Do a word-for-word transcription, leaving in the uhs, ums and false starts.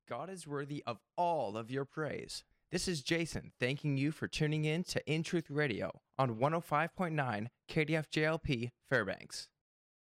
God is worthy of all of your praise. This is Jason thanking you for tuning in to In Truth Radio on one oh five point nine K D F J L P Fairbanks.